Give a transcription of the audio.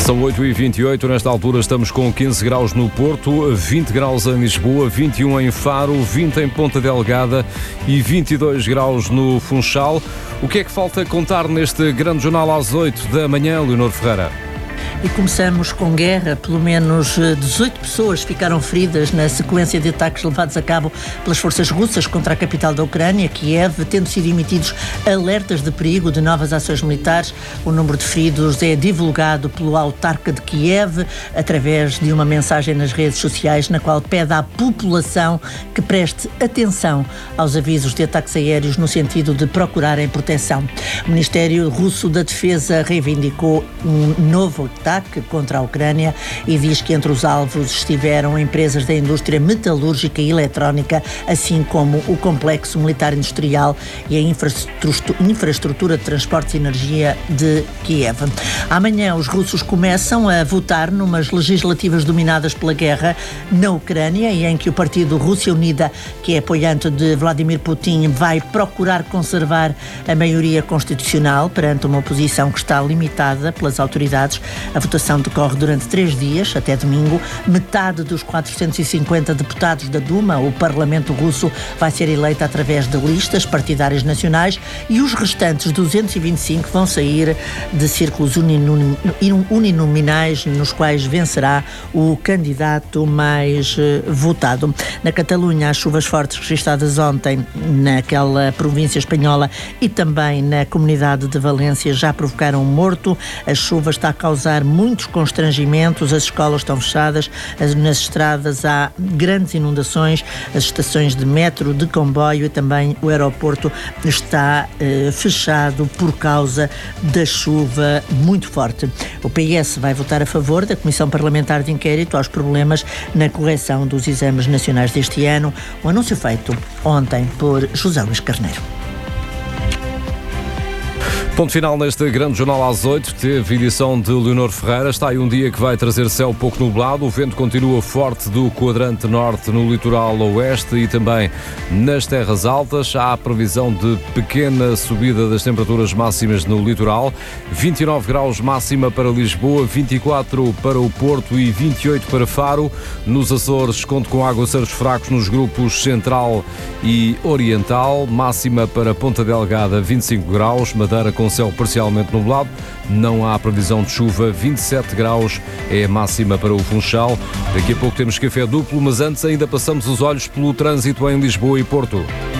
São 8h28, nesta altura estamos com 15 graus no Porto, 20 graus em Lisboa, 21 em Faro, 20 em Ponta Delgada e 22 graus no Funchal. O que é que falta contar neste grande jornal às 8 da manhã, Leonor Ferreira? E começamos com guerra. Pelo menos 18 pessoas ficaram feridas na sequência de ataques levados a cabo pelas forças russas contra a capital da Ucrânia, Kiev, tendo sido emitidos alertas de perigo de novas ações militares. O número de feridos é divulgado pelo autarca de Kiev através de uma mensagem nas redes sociais na qual pede à população que preste atenção aos avisos de ataques aéreos no sentido de procurarem proteção. O Ministério Russo da Defesa reivindicou um novo ataque contra a Ucrânia e diz que entre os alvos estiveram empresas da indústria metalúrgica e eletrónica, assim como o complexo militar industrial e a infraestrutura de transportes e energia de Kiev. Amanhã os russos começam a votar numas legislativas dominadas pela guerra na Ucrânia e em que o partido Rússia Unida, que é apoiante de Vladimir Putin, vai procurar conservar a maioria constitucional perante uma oposição que está limitada pelas autoridades. A votação decorre durante 3 dias, até domingo. Metade dos 450 deputados da Duma, o Parlamento russo, vai ser eleita através de listas partidárias nacionais e os restantes 225 vão sair de círculos uninominais nos quais vencerá o candidato mais votado. Na Catalunha, as chuvas fortes registradas ontem naquela província espanhola e também na comunidade de Valência já provocaram um morto. A chuva está a causar muitos constrangimentos, as escolas estão fechadas, nas estradas há grandes inundações, as estações de metro, de comboio e também o aeroporto está fechado por causa da chuva muito forte. O PS vai votar a favor da Comissão Parlamentar de Inquérito aos problemas na correção dos exames nacionais deste ano, um anúncio feito ontem por José Luís Carneiro. Ponto final neste grande jornal às 8, teve edição de Leonor Ferreira. Está aí um dia que vai trazer céu pouco nublado, o vento continua forte do quadrante norte no litoral oeste e também nas terras altas. Há a previsão de pequena subida das temperaturas máximas no litoral, 29 graus máxima para Lisboa, 24 para o Porto e 28 para Faro. Nos Açores, conto com aguaceiros fracos nos grupos central e oriental, máxima para Ponta Delgada, 25 graus, Madeira com céu parcialmente nublado, não há previsão de chuva, 27 graus é a máxima para o Funchal. Daqui a pouco temos café duplo, mas antes ainda passamos os olhos pelo trânsito em Lisboa e Porto.